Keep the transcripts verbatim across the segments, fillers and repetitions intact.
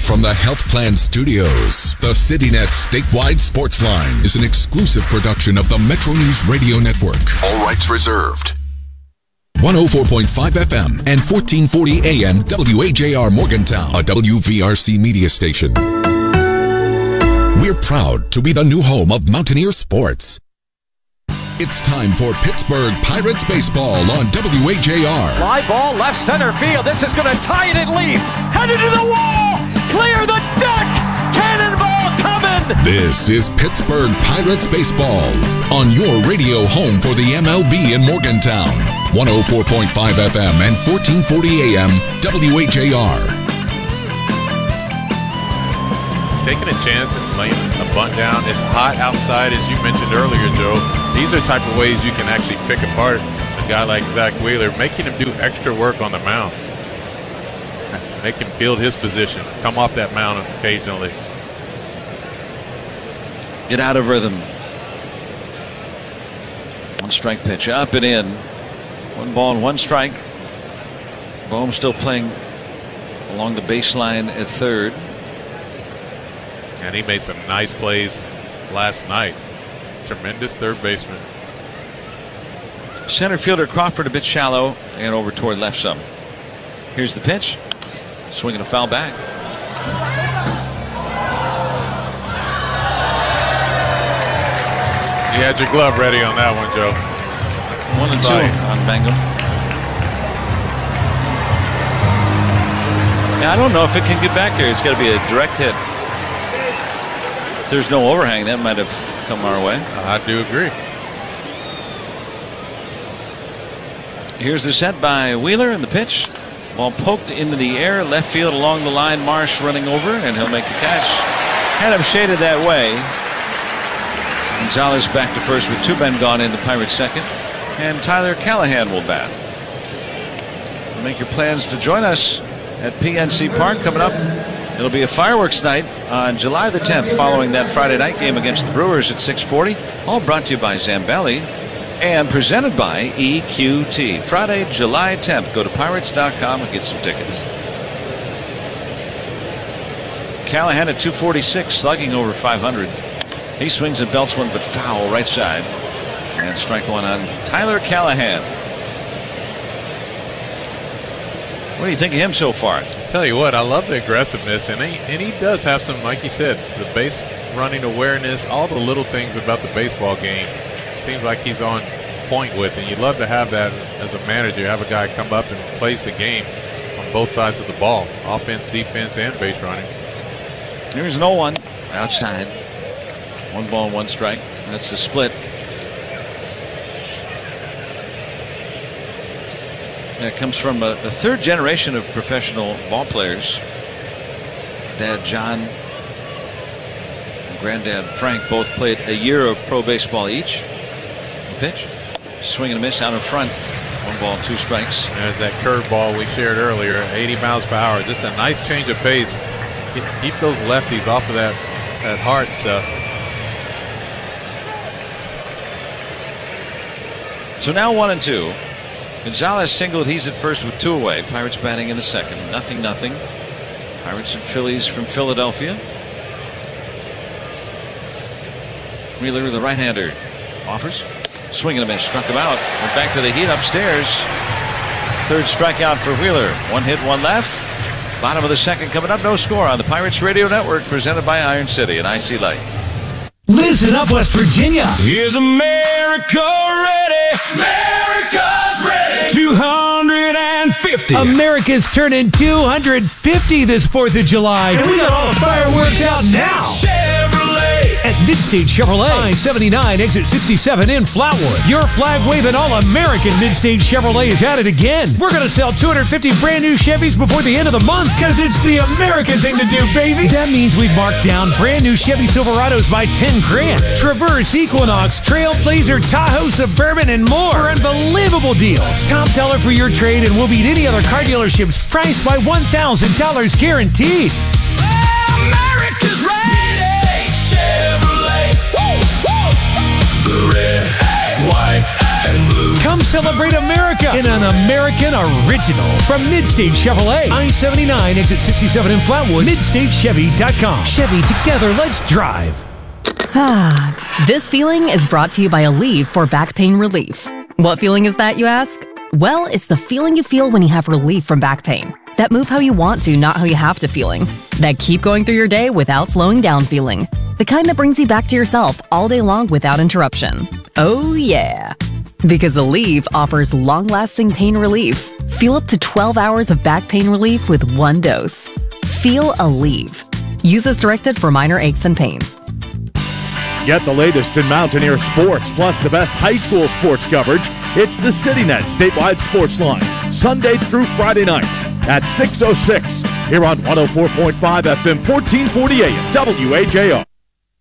from the Health Plan Studios, the CityNet statewide sports line is an exclusive production of the Metro News Radio Network. All rights reserved. one oh four point five F M and fourteen forty A M W A J R Morgantown, a W V R C media station. We're proud to be the new home of Mountaineer sports. It's time for Pittsburgh Pirates baseball on W A J R. Fly ball left center field. This is going to tie it at least. Headed to the wall. Clear the deck. Cannonball coming. This is Pittsburgh Pirates baseball on your radio home for the M L B in Morgantown. one oh four point five F M and fourteen forty A M W A J R. Taking a chance and laying a bunt down. It's hot outside, as you mentioned earlier, Joe. These are type of ways you can actually pick apart a guy like Zach Wheeler, making him do extra work on the mound. Make him field his position, come off that mound occasionally. Get out of rhythm. One strike pitch, up and in. One ball and one strike. Bohm still playing along the baseline at third. And he made some nice plays last night. Tremendous third baseman. Center fielder Crawford a bit shallow and over toward left some. Here's the pitch. Swinging a foul back. You had your glove ready on that one, Joe. One and two on Mangum. Yeah, I don't know if it can get back here. It's got to be a direct hit. If there's no overhang, that might have come our way. I do agree. Here's the set by Wheeler and the pitch. Ball poked into the air, left field along the line. Marsh running over, and he'll make the catch. Had him shaded that way. Gonzalez back to first with two men gone into Pirates second. And Tyler Callahan will bat. So make your plans to join us at P N C Park coming up. It'll be a fireworks night on July the tenth following that Friday night game against the Brewers at six forty. All brought to you by Zambelli and presented by E Q T. Friday, July tenth. Go to pirates dot com and get some tickets. Callahan at two forty-six, slugging over five hundred. He swings and belts one, but foul right side. And strike one on Tyler Callahan. What do you think of him so far? Tell you what, I love the aggressiveness, and he, and he does have some, like you said, the base running awareness, all the little things about the baseball game. Seems like he's on point with, and you'd love to have that as a manager, have a guy come up and plays the game on both sides of the ball, offense, defense, and base running. Here's an oh one outside. One ball, one strike. That's the split. That comes from a, a third generation of professional ball players. Dad John and Granddad Frank both played a year of pro baseball each. The pitch, swing and a miss out in front. One ball, two strikes. There's that curveball we shared earlier, eighty miles per hour. Just a nice change of pace. Keep, keep those lefties off of that, that hard stuff. So now one and two. Gonzalez singled. He's at first with two away. Pirates batting in the second. Nothing, nothing. Pirates and Phillies from Philadelphia. Wheeler, the right-hander, offers. Swing and a miss. Struck him out. Went back to the heat upstairs. Third strikeout for Wheeler. One hit, one left. Bottom of the second coming up. No score on the Pirates Radio Network, presented by Iron City and I C Light. Listen up, West Virginia. Is America ready? America's ready. two hundred fifty. America's turning two hundred fifty this fourth of July. And we got all the fireworks out now. Chevrolet. At Midstate Chevrolet, I seventy-nine, exit sixty-seven in Flatwood. Your flag-waving all-American Midstate Chevrolet is at it again. We're going to sell two hundred fifty brand-new Chevys before the end of the month because it's the American thing to do, baby. That means we've marked down brand-new Chevy Silverados by ten grand. Traverse, Equinox, Trailblazer, Tahoe, Suburban, and more for unbelievable deals. Top dollar for your trade, and we'll beat any other car dealerships priced by one thousand dollars guaranteed. America's ready. Chevrolet. Woo, woo. The red, white, and blue. Come Come celebrate America in an American original from Midstate Chevrolet. I seventy-nine, exit sixty-seven in Flatwood. Midstate Chevy dot com. Chevy, together, let's drive. Ah, this feeling is brought to you by Aleve for back pain relief. What feeling is that, you ask? Well, it's the feeling you feel when you have relief from back pain. That move how you want to, not how you have to feeling. That keep going through your day without slowing down feeling. The kind that brings you back to yourself all day long without interruption. Oh yeah. Because Aleve offers long-lasting pain relief. Feel up to twelve hours of back pain relief with one dose. Feel Aleve. Use as directed for minor aches and pains. Get the latest in Mountaineer sports, plus the best high school sports coverage. It's the CityNet Statewide Sports Line, Sunday through Friday nights at six oh six, here on one oh four point five F M, fourteen forty A M, W H A R.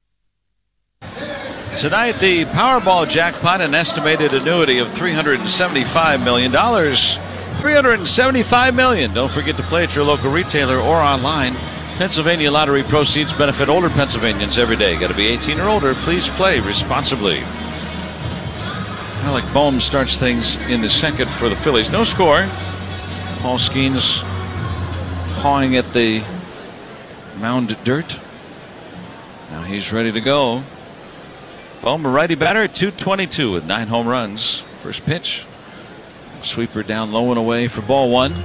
Tonight, the Powerball jackpot, an estimated annuity of three hundred seventy-five million dollars. three hundred seventy-five million dollars. Don't forget to play at your local retailer or online. Pennsylvania Lottery proceeds benefit older Pennsylvanians every day. Got to be eighteen or older. Please play responsibly. Alec Bohm starts things in the second for the Phillies. No score. Paul Skeens pawing at the mound dirt. Now he's ready to go. Bohm, a righty batter at two twenty-two with nine home runs. First pitch. Sweeper down low and away for ball one.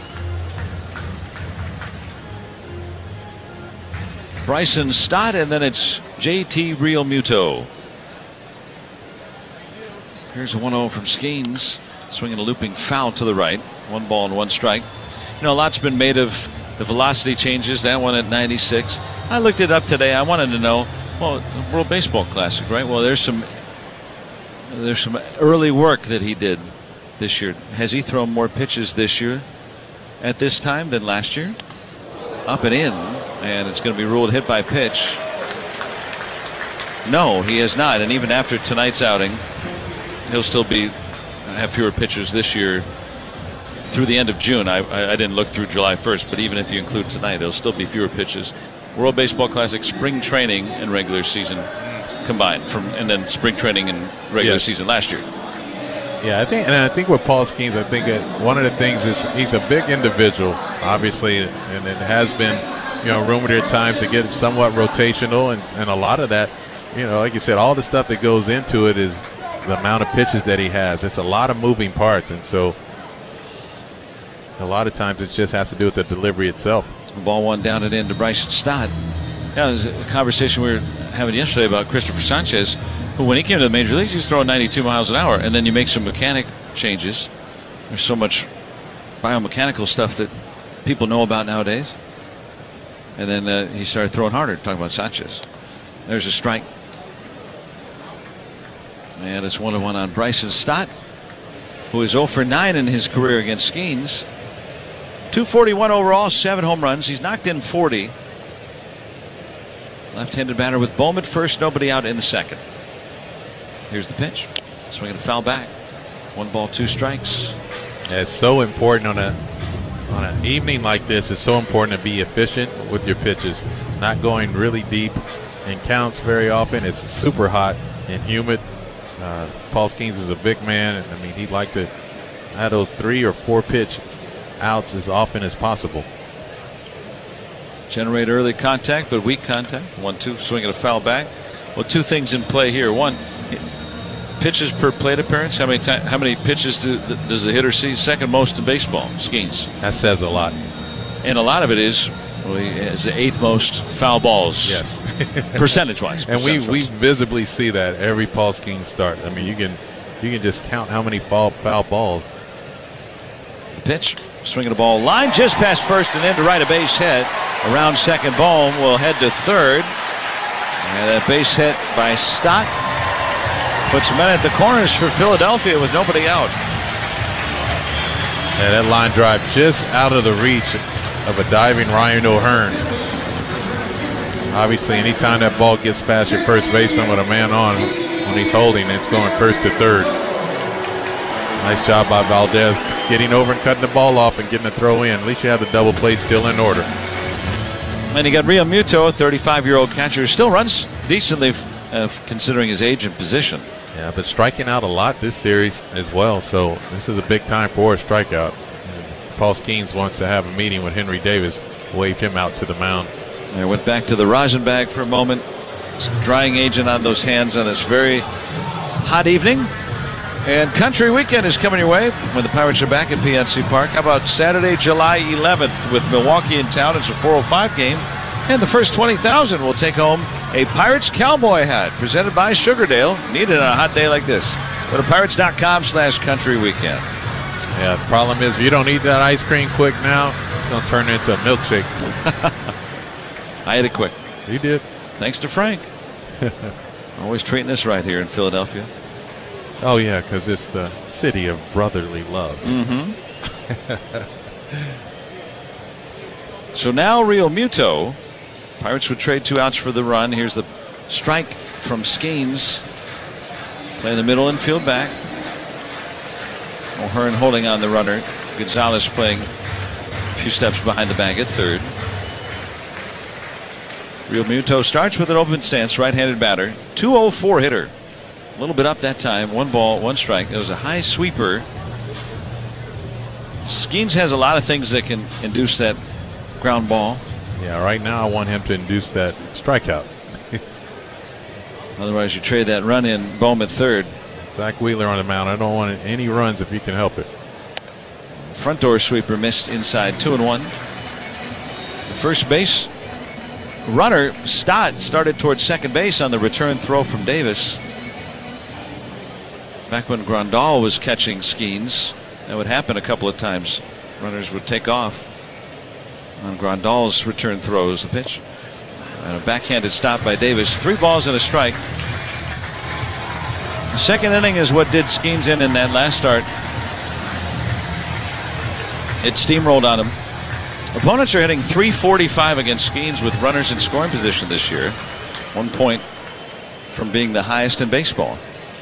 Bryson Stott, and then it's J T Realmuto. Here's a one oh from Skeens, swinging a looping foul to the right. One ball and one strike. You know, a lot's been made of the velocity changes. That one at ninety-six. I looked it up today. I wanted to know, well, World Baseball Classic, right? Well, there's some there's some early work that he did this year. Has he thrown more pitches this year at this time than last year? Up and in. And it's going to be ruled hit by pitch. No, he has not. And even after tonight's outing, he'll still be have fewer pitches this year through the end of June. I, I didn't look through July first, but even if you include tonight, it'll still be fewer pitches. World Baseball Classic, spring training and regular season combined, from and then spring training and regular yes. season last year. Yeah, I think, and I think with Paul Skeens, I think that one of the things is he's a big individual, obviously, and it has been, you know, rumored at times to get somewhat rotational, and, and a lot of that, you know, like you said, all the stuff that goes into it is the amount of pitches that he has. It's a lot of moving parts, and so a lot of times it just has to do with the delivery itself. Ball one down and in to Bryson Stott. Yeah, it was a conversation we were having yesterday about Christopher Sanchez, who when he came to the major leagues, he was throwing ninety-two miles an hour, and then you make some mechanic changes. There's so much biomechanical stuff that people know about nowadays. And then uh, he started throwing harder, talking about Sanchez. There's a strike. And it's one to one on Bryson Stott, who is oh for nine in his career against Skeens. two forty-one overall, seven home runs. He's knocked in forty. Left-handed batter with Bohm at first, nobody out in the second. Here's the pitch. Swinging a foul back. One ball, two strikes. Yeah, it's so important on a on an evening like this. It's so important to be efficient with your pitches, not going really deep in counts very often. It's super hot and humid. Uh, Paul Skeens is a big man, and I mean he'd like to have those three or four pitch outs as often as possible. Generate early contact, but weak contact. One two, swinging a foul back. Well, two things in play here. One, pitches per plate appearance. How many time, how many pitches do, does the hitter see? Second most in baseball. Skeens. That says a lot. And a lot of it is, well, he has the eighth most foul balls. Yes, percentage wise. And we we visibly see that every Paul Skeens start. I mean, you can you can just count how many foul foul balls. The pitch, swinging the ball, line just past first and into right, a base hit. Around second, Bohm will head to third. And that base hit by Stott puts men at the corners for Philadelphia with nobody out. And that line drive just out of the reach of a diving Ryan O'Hearn. Obviously, anytime that ball gets past your first baseman with a man on, when he's holding, it's going first to third. Nice job by Valdez getting over and cutting the ball off and getting the throw in. At least you have the double play still in order. And you got Realmuto, thirty-five-year-old catcher, still runs decently uh, considering his age and position. Yeah, but striking out a lot this series as well. So this is a big time for a strikeout. And Paul Skeens wants to have a meeting with Henry Davis. Waved him out to the mound. I went back to the rosin bag for a moment. Some drying agent on those hands on this very hot evening. And Country Weekend is coming your way when the Pirates are back at P N C Park. How about Saturday, July eleventh with Milwaukee in town? It's a four oh five game. And the first twenty thousand will take home a Pirates cowboy hat presented by Sugardale. Needed on a hot day like this. Go to pirates.com slash country weekend. Yeah, the problem is if you don't eat that ice cream quick now, it's going to turn into a milkshake. I ate it quick. You did. Thanks to Frank. Always treating us right here in Philadelphia. Oh, yeah, because it's the city of brotherly love. Mm-hmm. So now Real Muto. Pirates would trade two outs for the run. Here's the strike from Skeens. Play in the middle infield back. O'Hearn holding on the runner. Gonzalez playing a few steps behind the bag at third. Real Muto starts with an open stance, right-handed batter. two oh four hitter. A little bit up that time. One ball, one strike. It was a high sweeper. Skeens has a lot of things that can induce that ground ball. Yeah, right now I want him to induce that strikeout. Otherwise, you trade that run in. Bohm at third. Zach Wheeler on the mound. I don't want any runs if you can help it. Front door sweeper missed inside. Two and one. The first base runner, Stott, started towards second base on the return throw from Davis. Back when Grandal was catching Skeens, that would happen a couple of times. Runners would take off on Grandal's return throws. The pitch and a backhanded stop by Davis. Three balls and a strike. The second inning is what did Skeens in in that last start. It steamrolled on him. Opponents are hitting three forty-five against Skeens with runners in scoring position this year. One point from being the highest in baseball.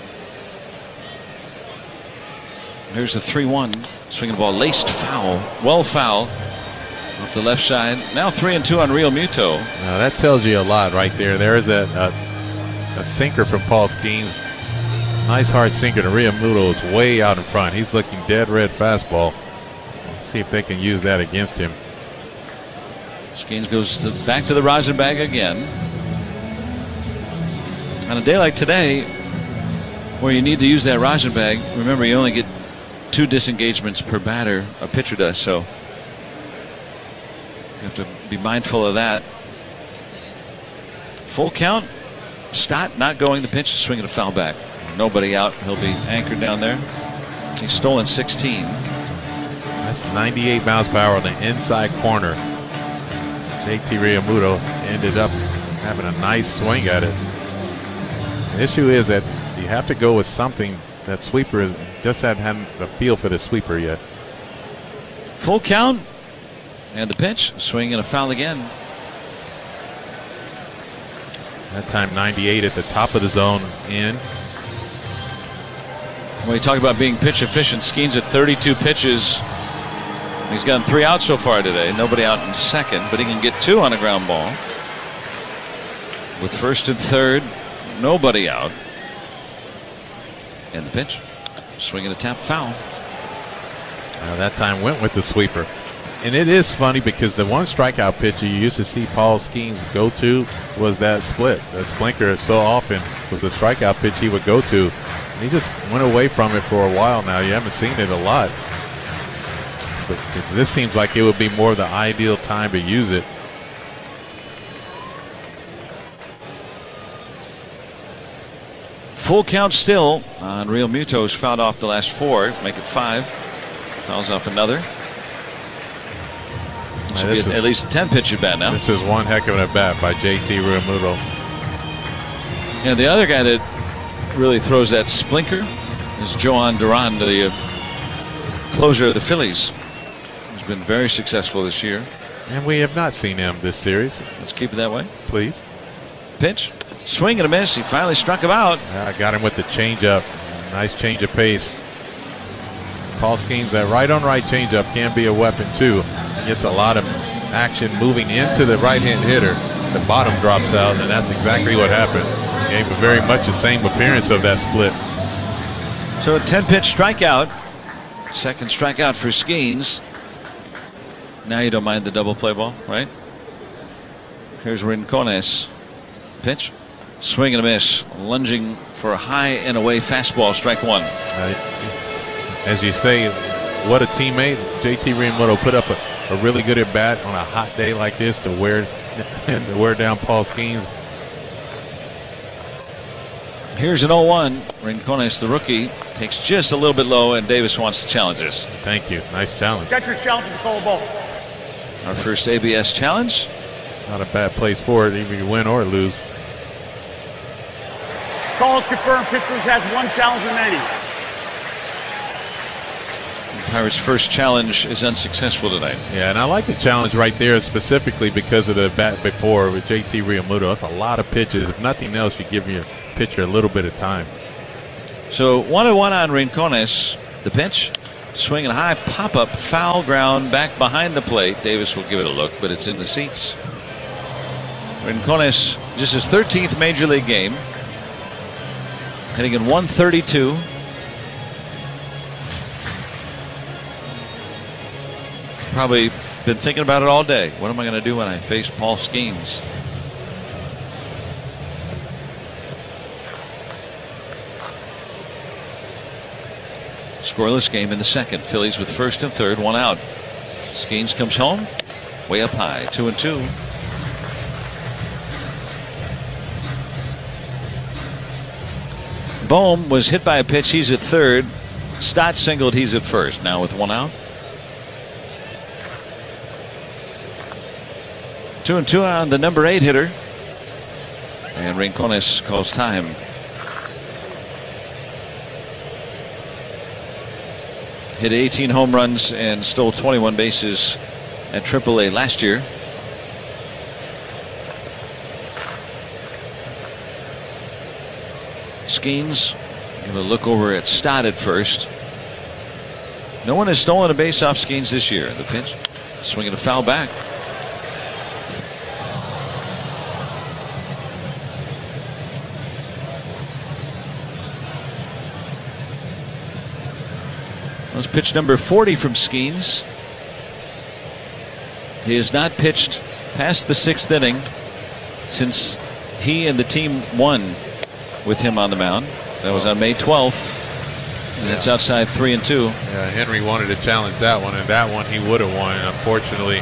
Here's the three one. Swinging the ball laced foul. Well foul. Up the left side. Now three and two on Real Muto. Now that tells you a lot right there. There is a, a, a sinker from Paul Skeens. Nice hard sinker to Real Muto is way out in front. He's looking dead red fastball. Let's see if they can use that against him. Skeens goes to, back to the rosin bag again. On a day like today, where you need to use that rosin bag, remember you only get two disengagements per batter a pitcher does, so you have to be mindful of that. Full count. Stott not going the pitch, swinging a foul back. Nobody out. He'll be anchored down there. He's stolen sixteen. That's ninety-eight miles per hour on the inside corner. J T Realmuto ended up having a nice swing at it. The issue is that you have to go with something. That sweeper is, just hasn't had a feel for the sweeper yet. Full count. And the pitch. Swing and a foul again. That time ninety-eight at the top of the zone in. When you talk about being pitch efficient, Skeens at thirty-two pitches. He's gotten three outs so far today. Nobody out in second, but he can get two on a ground ball. With first and third, nobody out. And the pitch. Swinging a tap foul. Uh, that time went with the sweeper. And it is funny because the one strikeout pitch you used to see Paul Skeens go to was that split. That splinker so often was the strikeout pitch he would go to. And he just went away from it for a while now. You haven't seen it a lot. But this seems like it would be more the ideal time to use it. Full count still on Real Muto's fouled off the last four. Make it five. Fouls off another. This will be at, at least a ten pitch at bat now. This is one heck of an at bat by J T Realmuto. And the other guy that really throws that splinker is Joan Duran, the uh, closer of the Phillies. He's been very successful this year. And we have not seen him this series. Let's keep it that way. Please. Pitch. Swing and a miss. He finally struck him out. I got him with the changeup. Nice change of pace. Paul Skeens, that right on right changeup can be a weapon too. Gets a lot of action moving into the right hand hitter. The bottom drops out, and that's exactly what happened. Gave him very much the same appearance of that split. So a ten-pitch strikeout. Second strikeout for Skeens. Now you don't mind the double play ball, right? Here's Rincones. Pitch. Swing and a miss. Lunging for a high and away fastball. Strike one. Uh, as you say, what a teammate. J T Realmuto put up a, a really good at bat on a hot day like this to wear, to wear down Paul Skeens. Here's an oh one. Rincones, the rookie, takes just a little bit low, and Davis wants to challenge this. Thank you. Nice challenge. Got your challenge to call a ball. Our first A B S challenge. Not a bad place for it, either you win or lose. Calls confirmed. Pittsburgh has one challenge remaining. The Pirates' first challenge is unsuccessful tonight. Yeah, and I like the challenge right there specifically because of the bat before with J T Realmuto. That's a lot of pitches. If nothing else, you give your pitcher a little bit of time. So one and one on Rincones. The pitch. Swinging high, pop up, foul ground back behind the plate. Davis will give it a look, but it's in the seats. Rincones, just his thirteenth major league game. Hitting in one thirty-two. Probably been thinking about it all day. What am I going to do when I face Paul Skeens? Scoreless game in the second. Phillies with first and third, one out. Skeens comes home, way up high, two and two. Bohm was hit by a pitch. He's at third. Stott singled. He's at first. Now with one out. Two and two on the number eight hitter. And Rincones calls time. Hit eighteen home runs and stole twenty-one bases at triple A last year. Skeens give a look over at Stott at first. No one has stolen a base off Skeens this year. The pitch, swinging a foul back. That was pitch number forty from Skeens. He has not pitched past the sixth inning since he and the team won with him on the mound. That was on May twelfth. And it's outside three and two. Yeah, Henry wanted to challenge that one, and that one he would have won. Unfortunately,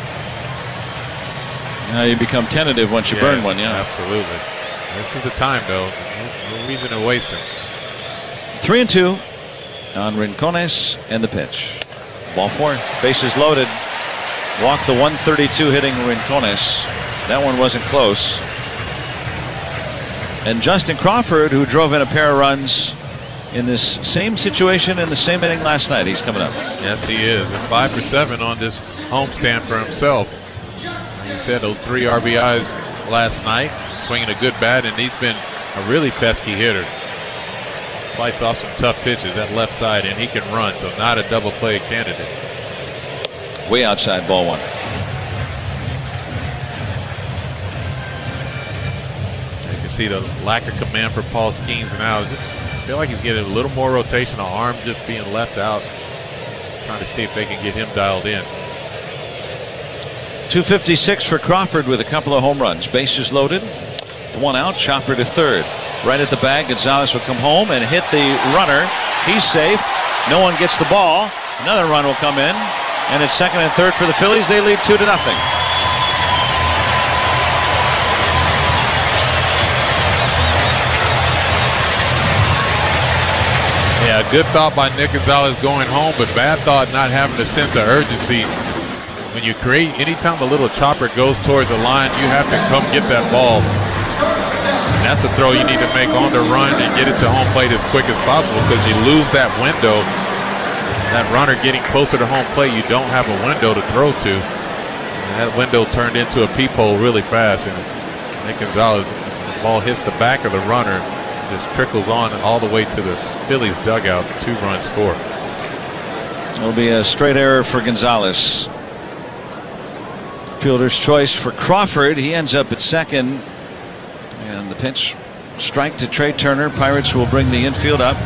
now you become tentative once you yeah, burn one. Yeah, absolutely. This is the time, though. No, no reason to waste it. Three and two on Rincones, and the pitch. Ball four. Bases loaded. Walked the one thirty-two hitting Rincones. That one wasn't close. And Justin Crawford, who drove in a pair of runs in this same situation in the same inning last night. He's coming up. Yes, he is. And five for seven on this homestand for himself. Like you said, those three R B Is last night. Swinging a good bat, and he's been a really pesky hitter. Slice off some tough pitches that left side, and he can run, so not a double play candidate. Way outside, ball one. You can see the lack of command for Paul Skeens now. Just feel like he's getting a little more rotation. The arm just being left out. Trying to see if they can get him dialed in. two fifty-six for Crawford with a couple of home runs. Bases loaded. One out. Chopper to third. Right at the bag. Gonzalez will come home and hit the runner. He's safe. No one gets the ball. Another run will come in. And it's second and third for the Phillies. They lead two to nothing. Yeah, good thought by Nick Gonzalez going home, but bad thought not having a sense of urgency. When you create, anytime a little chopper goes towards the line, you have to come get that ball. And that's the throw you need to make on the run and get it to home plate as quick as possible, because you lose that window. That runner getting closer to home plate, you don't have a window to throw to. And that window turned into a peephole really fast, and Nick Gonzalez, the ball hits the back of the runner, just trickles on all the way to the Phillies dugout. Two-run score. It'll be a straight error for Gonzalez. Fielder's choice for Crawford. He ends up at second. And the pitch strike to Trey Turner. Pirates will bring the infield up.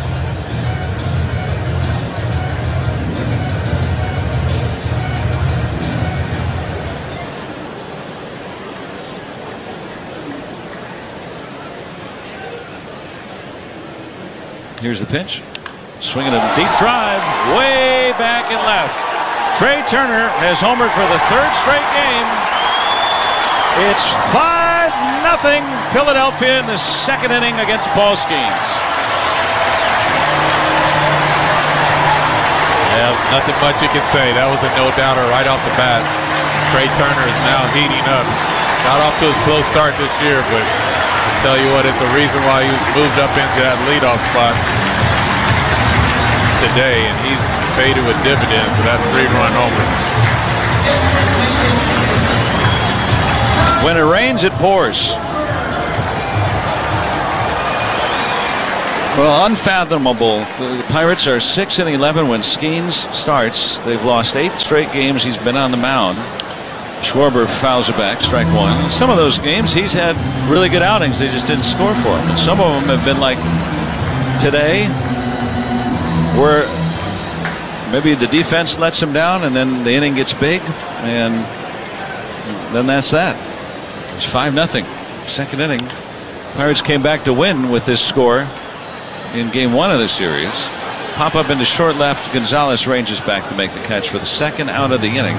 Here's the pitch. Swinging a deep drive way back and left. Trey Turner has homered for the third straight game. It's five nothing Philadelphia in the second inning against Paul Skeens. Yeah, nothing much you can say. That was a no-doubter right off the bat. Trey Turner is now heating up. Got off to a slow start this year, but I tell you what, it's a reason why he was moved up into that leadoff spot today, and he's paid him a dividend for that three-run homer. When it rains, it pours. Well, unfathomable. The Pirates are six and eleven when Skeens starts. They've lost eight straight games he's been on the mound. Schwarber fouls it back, strike one. Some of those games he's had really good outings. They just didn't score for him. And some of them have been like today, where maybe the defense lets him down and then the inning gets big, and then that's that. It's five nothing. Second inning. Pirates came back to win with this score in game one of the series. Pop up into short left. Gonzalez ranges back to make the catch for the second out of the inning.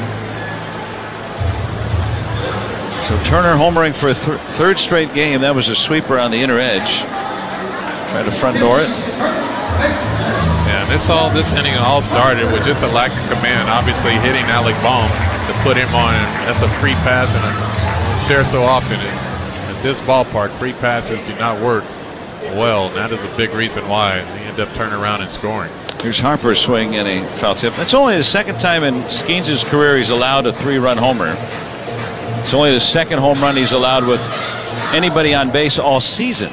So Turner homering for a th third straight game. That was a sweeper on the inner edge. Tried to front door it. Yeah, this all this inning all started with just a lack of command. Obviously hitting Alec Bohm to put him on, and that's a free pass, and I share so often in, at this ballpark, free passes do not work well. And that is a big reason why they end up turning around and scoring. Here's Harper's swing and a foul tip. That's only the second time in Skeens' career he's allowed a three-run homer. It's only the second home run he's allowed with anybody on base all season.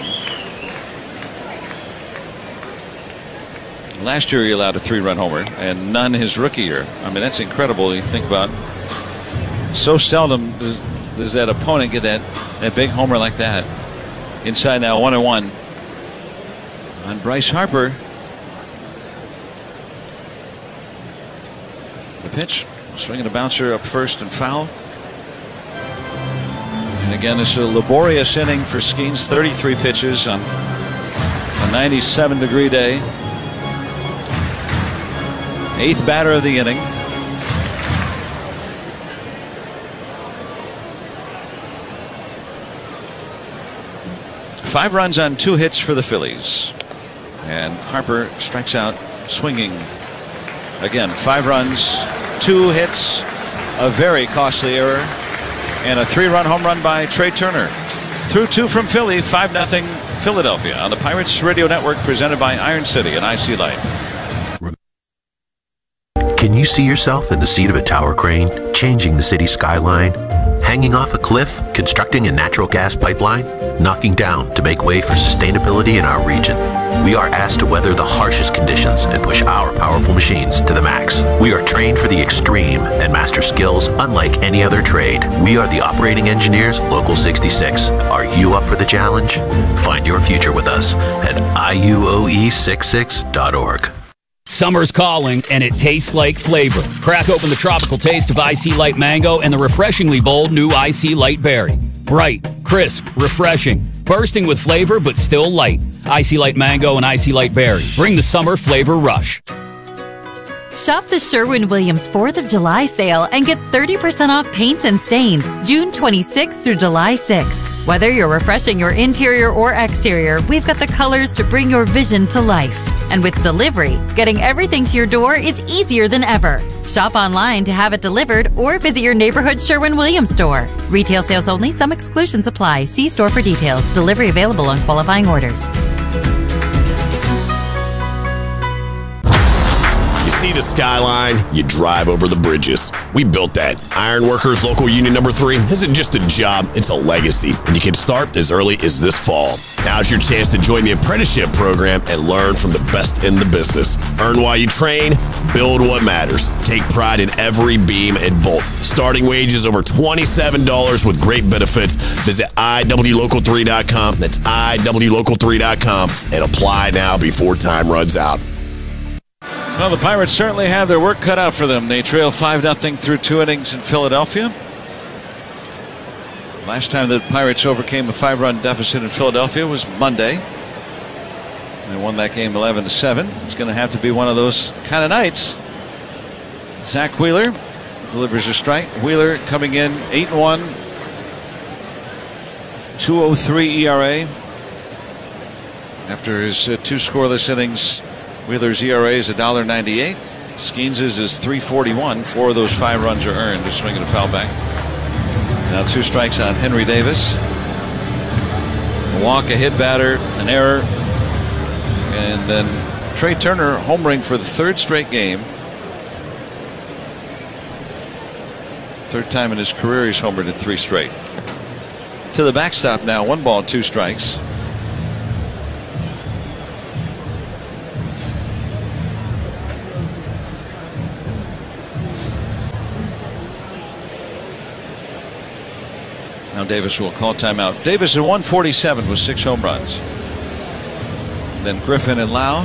Last year he allowed a three-run homer and none his rookie year. I mean, that's incredible. You think about so seldom does, does that opponent get that that big homer like that. Inside now, one and one on Bryce Harper. The pitch, swinging a bouncer up first and foul. And again, it's a laborious inning for Skeens. thirty-three pitches on a ninety-seven degree day. Eighth batter of the inning. Five runs on two hits for the Phillies. And Harper strikes out swinging. Again, five runs, two hits, a very costly error, and a three-run home run by Trey Turner. Through two from Philly, five nothing Philadelphia on the Pirates Radio Network, presented by Iron City and I C Light. Can you see yourself in the seat of a tower crane, changing the city skyline? Hanging off a cliff, constructing a natural gas pipeline, knocking down to make way for sustainability in our region. We are asked to weather the harshest conditions and push our powerful machines to the max. We are trained for the extreme and master skills unlike any other trade. We are the operating engineers, Local sixty-six. Are you up for the challenge? Find your future with us at I U O E sixty-six dot org. Summer's calling, and it tastes like flavor. Crack open the tropical taste of I C Light Mango and the refreshingly bold new I C Light Berry. Bright, crisp, refreshing, bursting with flavor, but still light. I C Light Mango and I C Light Berry. Bring the summer flavor rush. Shop the Sherwin-Williams fourth of July sale and get thirty percent off paints and stains June twenty-sixth through July sixth. Whether you're refreshing your interior or exterior, we've got the colors to bring your vision to life. And with delivery, getting everything to your door is easier than ever. Shop online to have it delivered or visit your neighborhood Sherwin-Williams store. Retail sales only. Some exclusions apply. See store for details. Delivery available on qualifying orders. You see the skyline, you drive over the bridges. We built that. Ironworkers Local Union Number three isn't just a job, it's a legacy. And you can start as early as this fall. Now's your chance to join the apprenticeship program and learn from the best in the business. Earn while you train, build what matters. Take pride in every beam and bolt. Starting wages over twenty-seven dollars with great benefits. Visit I W local three dot com. That's I W local three dot com and apply now before time runs out. Well, the Pirates certainly have their work cut out for them. They trail five nothing through two innings in Philadelphia. Last time the Pirates overcame a five-run deficit in Philadelphia was Monday. They won that game eleven to seven. It's going to have to be one of those kind of nights. Zach Wheeler delivers a strike. Wheeler coming in eight and one, two oh three E R A. After his uh, two scoreless innings, Wheeler's E R A is one dollar ninety-eight. Skeens's is three forty-one. Four of those five runs are earned. Just swinging a foul back. Now two strikes on Henry Davis. A walk, a hit batter, an error. And then Trey Turner homering for the third straight game. Third time in his career he's homered in three straight. To the backstop now. One ball, two strikes. Now Davis will call timeout. Davis at one forty-seven with six home runs. Then Griffin and Lau.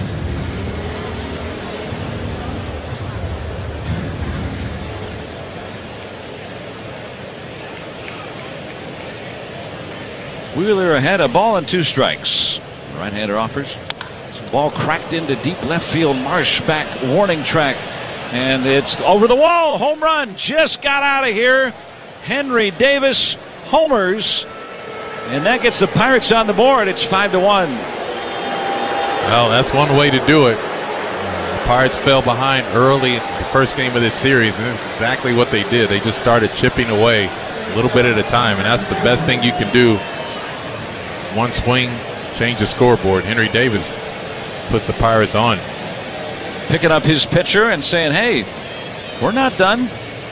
Wheeler ahead, a ball and two strikes. Right-hander offers. Some ball cracked into deep left field. Marsh back, warning track. And it's over the wall. Home run. Just got out of here. Henry Davis homers, and that gets the Pirates on the board. It's five to one. Well, that's one way to do it. The Pirates fell behind early in the first game of this series, and that's exactly what they did. They just started chipping away a little bit at a time, and that's the best thing you can do. One swing, change the scoreboard. Henry Davis puts the Pirates on. Picking up his pitcher and saying, hey, we're not done.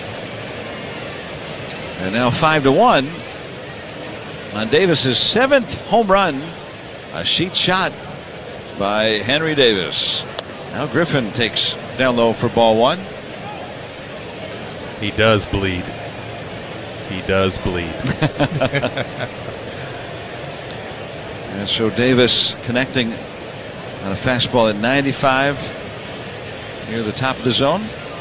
And now five to one on Davis's seventh home run. A sheet shot by Henry Davis. Now Griffin takes down low for ball one. He does bleed. He does bleed. And so Davis connecting on a fastball at ninety-five near the top of the zone.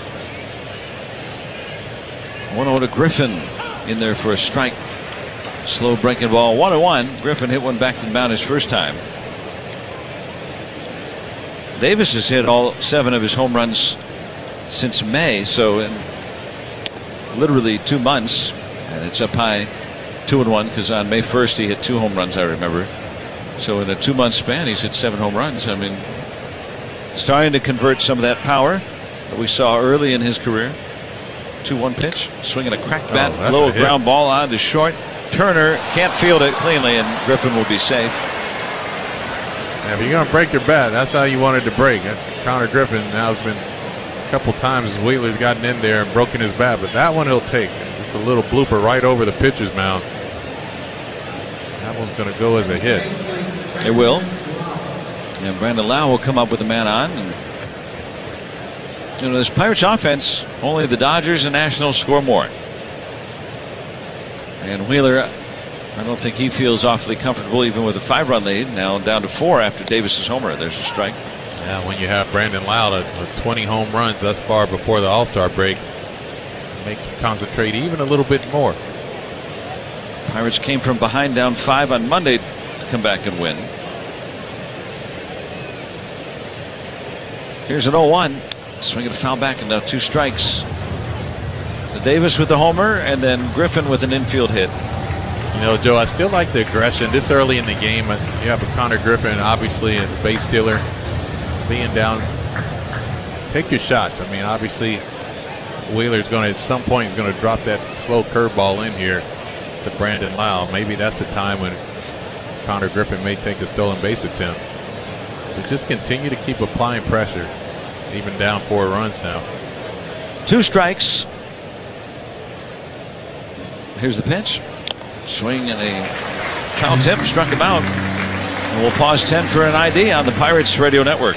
one oh to Griffin. In there for a strike. Slow breaking ball. One to one. Griffin hit one back to the mound his first time. Davis has hit all seven of his home runs since May, so in literally two months, and it's up high two and one because on May first he hit two home runs, I remember. So in a two month span he's hit seven home runs. I mean, starting to convert some of that power that we saw early in his career. two one pitch, swinging a cracked bat, oh, low a ground ball on to short. Turner can't field it cleanly, and Griffin will be safe. Yeah, if you're going to break your bat, that's how you wanted to break. Connor Griffin now has been a couple times Wheeler's gotten in there and broken his bat, but that one he'll take. Just a little blooper right over the pitcher's mound. That one's going to go as a hit. It will. And Brandon Lau will come up with a man on. And you know, this Pirates offense, only the Dodgers and Nationals score more. And Wheeler, I don't think he feels awfully comfortable even with a five-run lead. Now down to four after Davis's homer. There's a strike. Yeah, when you have Brandon Lau with twenty home runs thus far before the All-Star break, it makes him concentrate even a little bit more. Pirates came from behind down five on Monday to come back and win. Here's an oh one. Swinging a foul back and now two strikes. So Davis with the homer and then Griffin with an infield hit. You know, Joe, I still like the aggression this early in the game. You have a Connor Griffin, obviously, a base stealer, being down. Take your shots. I mean, obviously, Wheeler's going to, at some point, he's going to drop that slow curveball in here to Brandon Lau. Maybe that's the time when Connor Griffin may take a stolen base attempt. But just continue to keep applying pressure. even down four runs now. Two strikes. Here's the pitch. Swing and a foul tip. Struck him out. And we'll pause ten for an I D on the Pirates Radio Network.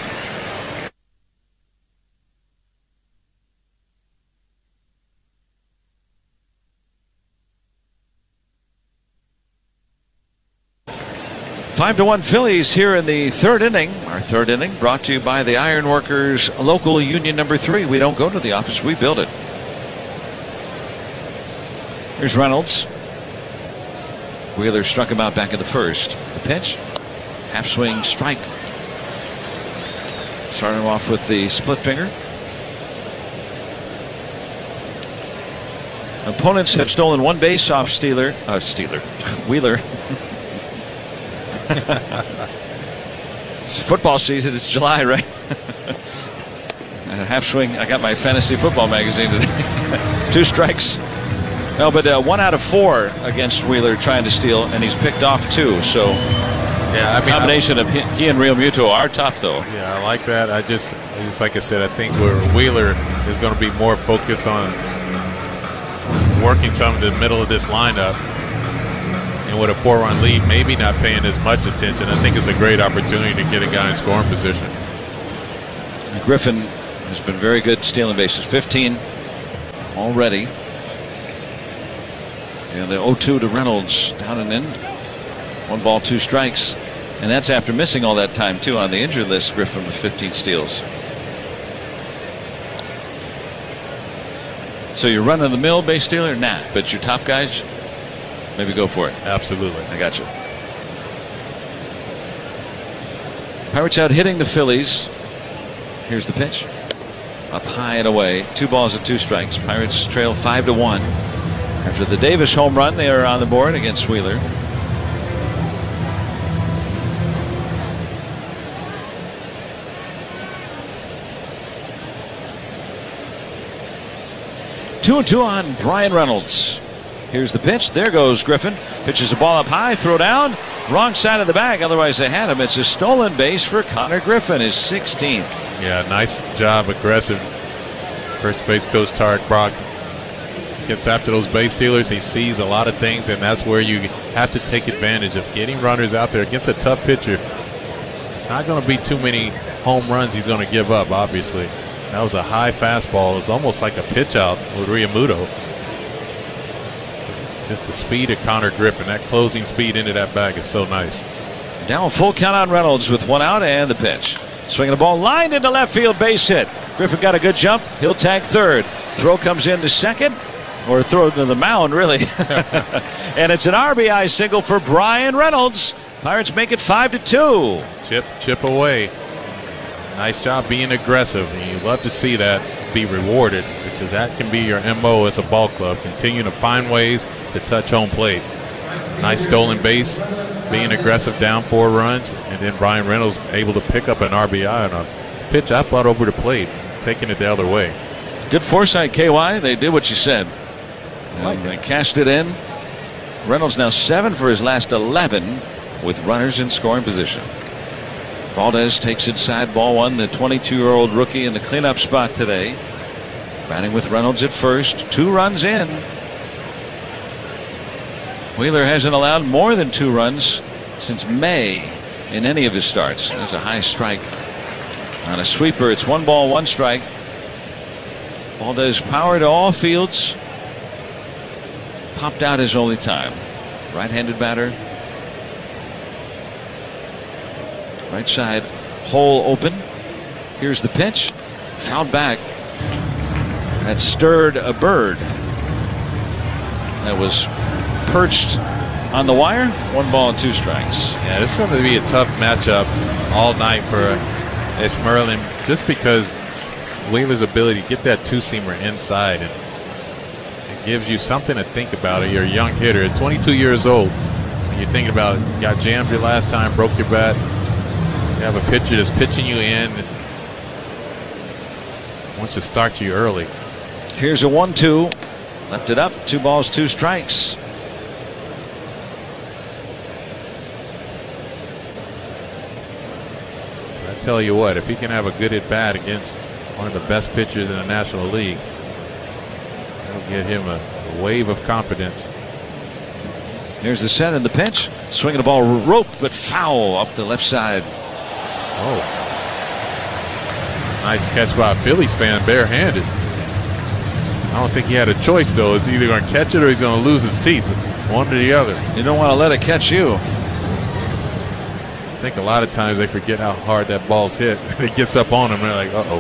Five to one Phillies here in the third inning. Our third inning brought to you by the Ironworkers local union number three. We don't go to the office, we build it. Here's Reynolds. Wheeler struck him out back in the first. The pitch. Half swing strike. Starting off with the split finger. Opponents have stolen one base off Steeler. Uh, Steeler. Wheeler. It's football season. It's July, right? Half swing. I got my fantasy football magazine today. Two strikes. No, but uh, one out of four against Wheeler trying to steal, and he's picked off two. So, yeah, I mean, combination I, of he, he and Real Muto are tough, though. Yeah, I like that. I just, just like I said, I think where Wheeler is going to be more focused on working some of the middle of this lineup. And with a four-run lead, maybe not paying as much attention. I think it's a great opportunity to get a guy in scoring position. Griffin has been very good stealing bases. fifteen already. And the oh two to Reynolds down and in. One ball, two strikes. And that's after missing all that time, too, on the injured list. Griffin with fifteen steals. So you're running the mill base stealer? Nah. But your top guys? Maybe go for it. Absolutely. I got you. Pirates out hitting the Phillies. Here's the pitch. Up high and away. Two balls and two strikes. Pirates trail five to one. After the Davis home run, they are on the board against Wheeler. Two and two on Brian Reynolds. Here's the pitch. There goes Griffin. Pitches the ball up high. Throw down. Wrong side of the bag. Otherwise, they had him. It's a stolen base for Connor Griffin, his sixteenth. Yeah, nice job. Aggressive. First base coach Tarek Brock gets after those base stealers. He sees a lot of things, and that's where you have to take advantage of getting runners out there against a tough pitcher. It's not going to be too many home runs he's going to give up, obviously. That was a high fastball. It was almost like a pitch out with Realmuto. Just the speed of Connor Griffin. That closing speed into that bag is so nice. Now a full count on Reynolds with one out and the pitch. Swinging the ball lined into left field, base hit. Griffin got a good jump. He'll tag third. Throw comes into second, or throw to the mound, really. And it's an R B I single for Brian Reynolds. Pirates make it five to two. Chip, chip away. Nice job being aggressive. And you love to see that be rewarded, because that can be your M O as a ball club. Continue to find ways to touch home plate. Nice stolen base, being aggressive down four runs, and then Brian Reynolds able to pick up an R B I on a pitch I thought over the plate, taking it the other way. Good foresight, K Y. They did what you said. And they cashed it in. Reynolds now seven for his last eleven with runners in scoring position. Valdez takes inside ball one, the twenty-two-year-old rookie in the cleanup spot today. Batting with Reynolds at first. Two runs in. Wheeler hasn't allowed more than two runs since May in any of his starts. There's a high strike on a sweeper. It's one ball, one strike. Valdez power to all fields. Popped out his only time. Right-handed batter. Right side hole open. Here's the pitch. Fouled back. That stirred a bird. That was perched on the wire. One ball and two strikes. Yeah, this is going to be a tough matchup all night for Esmeralda, just because Wheeler's ability to get that two-seamer inside, and it gives you something to think about. You're a young hitter at twenty-two years old. When you're thinking about, you got jammed your last time, broke your bat. You have a pitcher that's pitching you in, wants to start you early. Here's a one two. Left it up. Two balls, two strikes. I tell you what, if he can have a good at bat against one of the best pitchers in the National League. That'll get him a, a wave of confidence. Here's the set and the pitch. Swinging the ball roped, but foul up the left side. Oh. Nice catch by a Phillies fan, barehanded. I don't think he had a choice, though. It's either going to catch it or he's going to lose his teeth. One or the other. You don't want to let it catch you. I think a lot of times they forget how hard that ball's hit. It gets up on them, and they're like, uh-oh.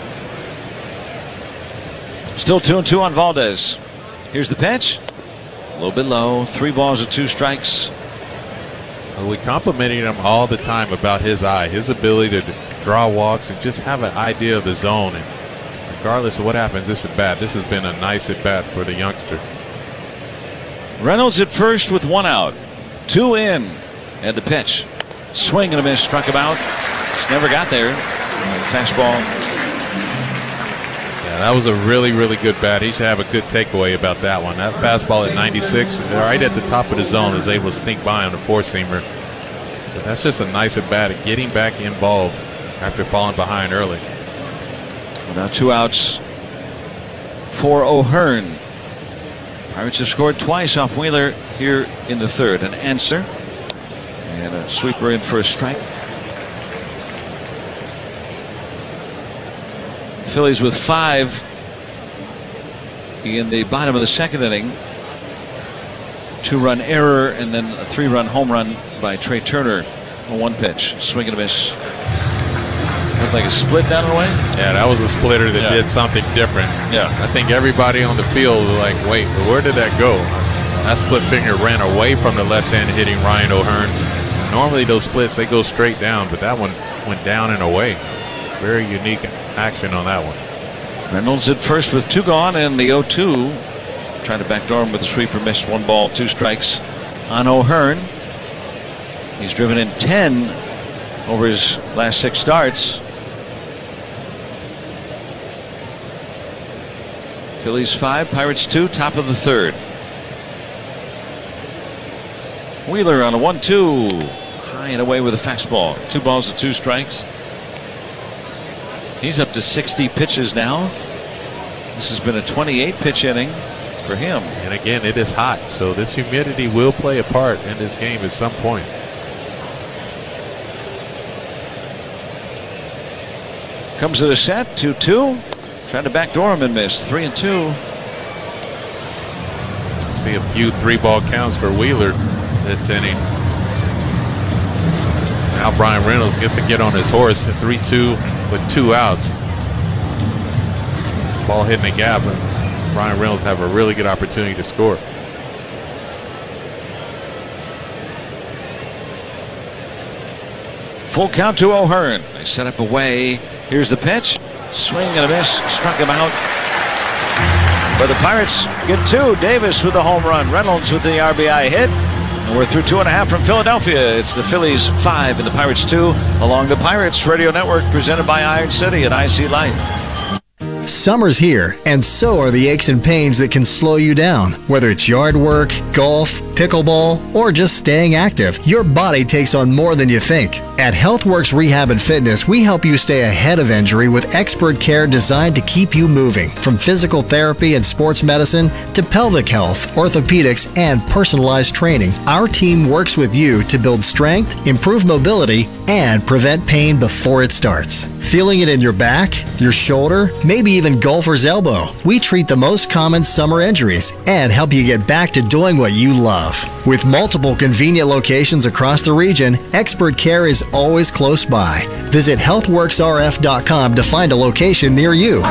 Still two and two on Valdez. Here's the pitch. A little bit low. Three balls and two strikes. Well, we complimented him all the time about his eye, his ability to draw walks and just have an idea of the zone. And regardless of what happens, this at bat, this has been a nice at bat for the youngster. Reynolds at first with one out. Two in. And the pitch. Swing and a miss. Struck him out. Just never got there. Fastball. Yeah, that was a really, really good bat. He should have a good takeaway about that one. That fastball at ninety-six, right at the top of the zone, is able to sneak by on the four-seamer. But that's just a nice at bat, getting back involved after falling behind early. Now two outs for O'Hearn. Pirates have scored twice off Wheeler here in the third. An answer and a sweeper in for a strike. Phillies with five in the bottom of the second inning. Two-run error and then a three-run home run by Trey Turner on one pitch. Swing and a miss. Looked like a split down and away. Yeah, that was a splitter that yeah. did something different. Yeah, I think everybody on the field was like, wait, where did that go? That split finger ran away from the left hand hitting Ryan O'Hearn. Normally those splits, they go straight down, but that one went down and away. Very unique action on that one. Reynolds at first with two gone, and the oh two trying to backdoor him with a sweeper, missed. One ball, two strikes on O'Hearn. He's driven in ten over his last six starts. Phillies five, Pirates two, top of the third. Wheeler on a one two, high and away with a fastball. Two balls and two strikes. He's up to sixty pitches now. This has been a twenty-eight pitch inning for him. And again, it is hot, so this humidity will play a part in this game at some point. Comes to the set, two two. Trying to backdoor him and miss. Three and two. See a few three ball counts for Wheeler this inning. Now Brian Reynolds gets to get on his horse at three two with two outs. Ball hitting the gap, and Brian Reynolds have a really good opportunity to score. Full count to O'Hearn. They set up away. Here's the pitch. Swing and a miss. Struck him out. But the Pirates get two. Davis with the home run. Reynolds with the R B I hit. And we're through two and a half from Philadelphia. It's the Phillies five and the Pirates two along the Pirates Radio Network, presented by Iron City at I C Light. Summer's here, and so are the aches and pains that can slow you down. Whether it's yard work, golf, pickleball, or just staying active, your body takes on more than you think. At HealthWorks Rehab and Fitness, we help you stay ahead of injury with expert care designed to keep you moving. From physical therapy and sports medicine to pelvic health, orthopedics, and personalized training, our team works with you to build strength, improve mobility, and prevent pain before it starts. Feeling it in your back, your shoulder, maybe even golfer's elbow? We treat the most common summer injuries and help you get back to doing what you love. With multiple convenient locations across the region, expert care is always close by. Visit health works r f dot com to find a location near you.